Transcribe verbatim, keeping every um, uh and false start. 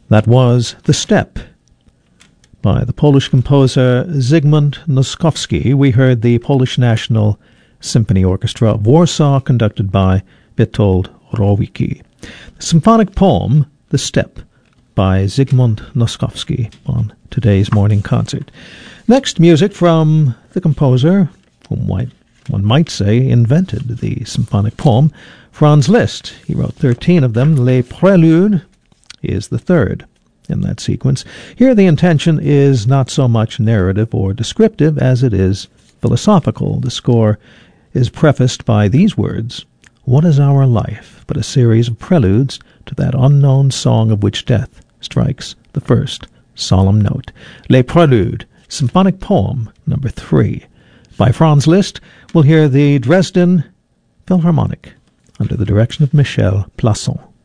That was The Step by the Polish composer Zygmunt Noskowski. We heard the Polish National Symphony Orchestra of Warsaw, conducted by Witold Rowicki. The symphonic poem, The Step, by Zygmunt Noskowski, on today's morning concert. Next, music from the composer, whom one might say invented the symphonic poem, Franz Liszt. He wrote thirteen of them. Les Préludes is the third in that sequence. Here the intention is not so much narrative or descriptive as it is philosophical. The score is prefaced by these words: "What is our life but a series of preludes to that unknown song of which death strikes the first solemn note?" Les Préludes, symphonic poem number three. By Franz Liszt, we'll hear the Dresden Philharmonic under the direction of Michel Plasson.